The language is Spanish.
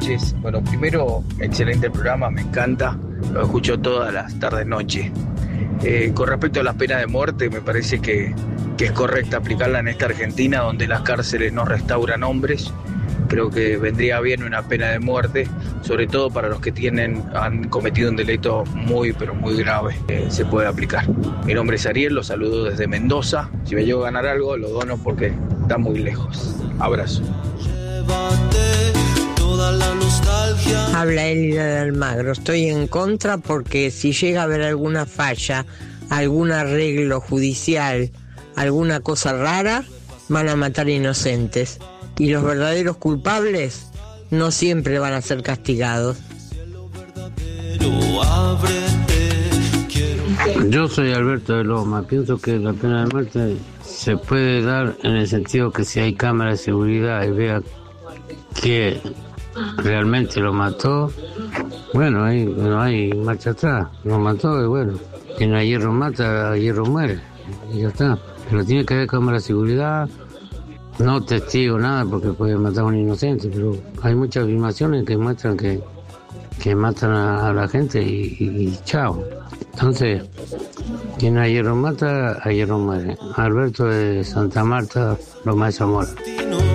noches. Bueno, primero, excelente programa, me encanta, lo escucho todas las tardes, noches. Con respecto a las penas de muerte, me parece que es correcta aplicarla en esta Argentina, donde las cárceles no restauran hombres. Creo que vendría bien una pena de muerte, sobre todo para los que han cometido un delito muy, pero muy grave. Se puede aplicar. Mi nombre es Ariel, los saludo desde Mendoza. Si me llego a ganar algo, lo dono porque está muy lejos. Abrazo. Habla Elida de Almagro. Estoy en contra porque si llega a haber alguna falla, algún arreglo judicial, alguna cosa rara, van a matar inocentes. Y los verdaderos culpables no siempre van a ser castigados. Yo soy Alberto de Loma. Pienso que la pena de muerte se puede dar en el sentido que si hay cámara de seguridad y vea que realmente lo mató, bueno, ahí no hay marcha atrás. Lo mató y bueno, quien a hierro mata, a hierro muere. Y ya está. Pero tiene que haber cámara de seguridad. No testigo nada porque puede matar a un inocente, pero hay muchas filmaciones que muestran que matan a la gente y chao. Entonces, quien a hierro mata, a hierro muere. Alberto de Santa Marta, Loma de Zamora.